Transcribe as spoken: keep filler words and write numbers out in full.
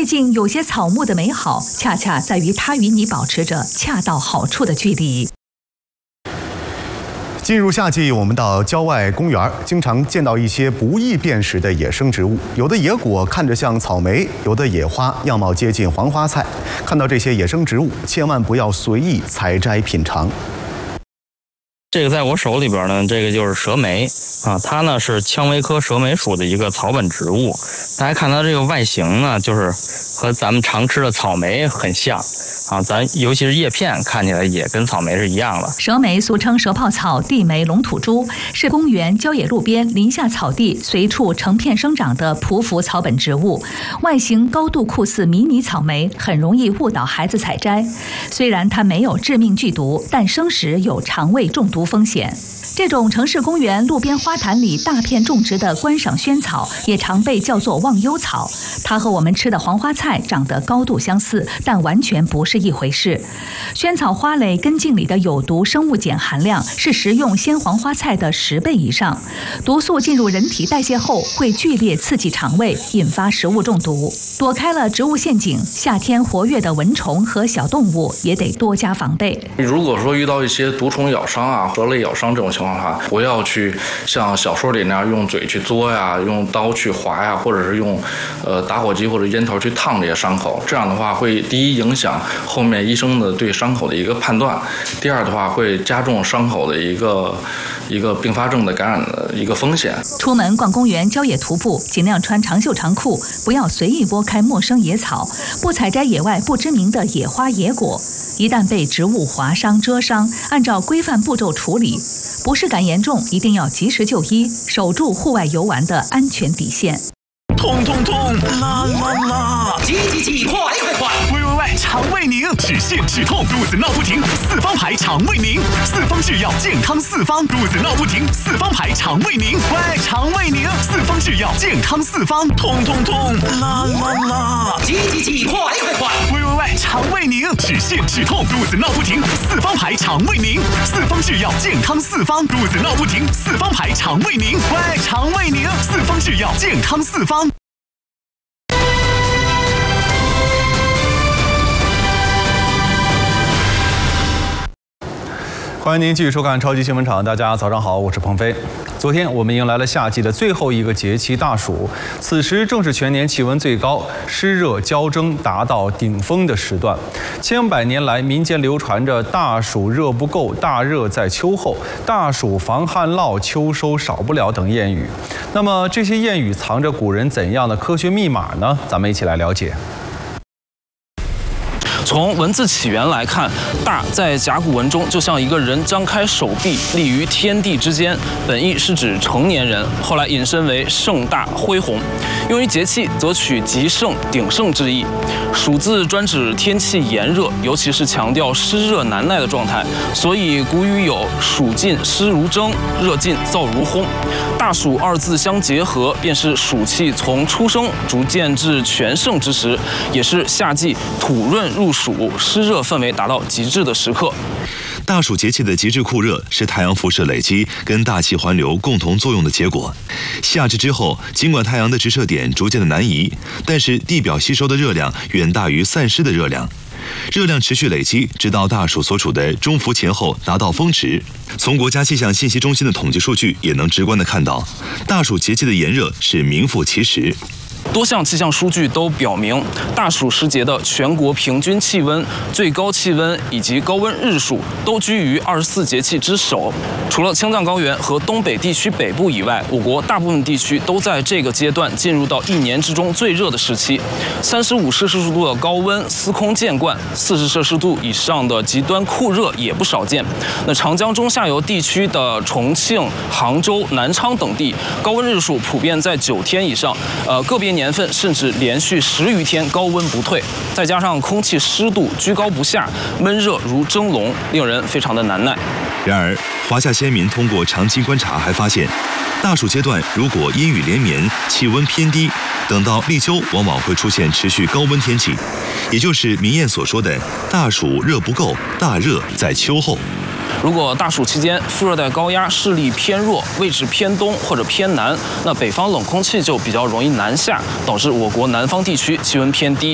竟有些草木的美好，恰恰在于它与你保持着恰到好处的距离。 进入夏季，我们到郊外公园，经常见到一些不易辨识的野生植物，有的野果看着像草莓，有的野花样貌接近黄花菜。看到这些野生植物，千万不要随意采摘品尝。 这个在我手里边呢，这个就是蛇莓啊，它呢是蔷薇科蛇莓属的一个草本植物。大家看它这个外形呢，就是和咱们常吃的草莓很像啊，咱尤其是叶片看起来也跟草莓是一样的。 蛇莓俗称蛇泡草、地莓、龙吐珠，是公园、郊野路边、林下草地随处成片生长的匍匐草本植物，外形高度酷似迷你草莓，很容易误导孩子采摘。虽然它没有致命剧毒，但生食有肠胃中毒 风险。这种城市公园路边花坛里大片种植的观赏萱草，也常被叫做忘忧草。它和我们吃的黄花菜长得高度相似，但完全不是一回事。萱草花蕾根茎里的有毒生物碱含量是食用鲜黄花菜的十倍以上，毒素进入人体代谢后会剧烈刺激肠胃，引发食物中毒。躲开了植物陷阱，夏天活跃的蚊虫和小动物也得多加防备。 如果说遇到一些毒虫咬伤啊、蛇类咬伤这种情况的话，不要去像小说里那样用嘴去嘬呀、用刀去划呀，或者是用呃打火机或者烟头去烫这些伤口。这样的话会第一影响后面医生的对伤口的一个判断，第二的话会加重伤口的一个一个并发症的感染的一个风险。 出门逛公园、郊野徒步，尽量穿长袖长裤，不要随意拨开陌生野草，不采摘野外不知名的野花野果。一旦被植物划伤、蛰伤，按照规范步骤处理。 不适感严重，一定要及时就医，守住户外游玩的安全底线。 痛痛痛，啦啦啦！ 急急急，快快快！ 喂喂喂，肠胃宁，止泻止痛，肚子闹不停，四方牌肠胃宁，四方制药健康四方，肚子闹不停，四方牌肠胃宁，喂，肠胃宁，四方制药健康四方，痛痛痛，啦啦啦！ 急急急，快快快！ 喂喂喂，肠胃宁，止泻止痛，肚子闹不停，四方牌肠胃宁，四方制药健康四方，肚子闹不停，四方牌肠胃宁，喂，肠胃宁，四方制药健康四方。 欢迎您继续收看《超级新闻场》，大家早上好，我是鹏飞。昨天我们迎来了夏季的最后一个节气大暑，此时正是全年气温最高、湿热交争达到顶峰的时段。千百年来，民间流传着“大暑热不够，大热在秋后”、“大暑防旱涝，秋收少不了”等谚语。那么，这些谚语藏着古人怎样的科学密码呢？咱们一起来了解。 从文字起源来看，大在甲骨文中就像一个人张开手臂立于天地之间，本意是指成年人，后来引申为盛大恢宏。用于节气，则取极盛、鼎盛之意。暑字专指天气炎热，尤其是强调湿热难耐的状态，所以古语有“暑尽湿如蒸，热尽燥如烘”。大暑二字相结合，便是暑气从出生逐渐至全盛之时，也是夏季土润入暑、湿热氛围达到极致的时刻。 大暑节气的极致酷热是太阳辐射累积跟大气环流共同作用的结果。夏至之后，尽管太阳的直射点逐渐的南移，但是地表吸收的热量远大于散失的热量。热量持续累积，直到大暑所处的中伏前后达到峰值。从国家气象信息中心的统计数据也能直观的看到，大暑节气的炎热是名副其实。 多项气象数据都表明，大暑时节的全国平均气温、最高气温以及高温日数都居于二十四节气之首。除了青藏高原和东北地区北部以外，我国大部分地区都在这个阶段进入到一年之中最热的时期。三十五摄氏度的高温司空见惯，四十摄氏度以上的极端酷热也不少见。那长江中下游地区的重庆、杭州、南昌等地，高温日数普遍在九天以上，呃，个别年份甚至连续十余天高温不退，再加上空气湿度居高不下，闷热如蒸笼，令人非常的难耐。 然而，华夏先民通过长期观察还发现，大暑阶段如果阴雨连绵，气温偏低，等到立秋往往会出现持续高温天气，也就是民谚所说的“大暑热不够，大热在秋后”。 如果大暑期间副热带高压势力偏弱，位置偏东或者偏南，那北方冷空气就比较容易南下，导致我国南方地区气温偏低。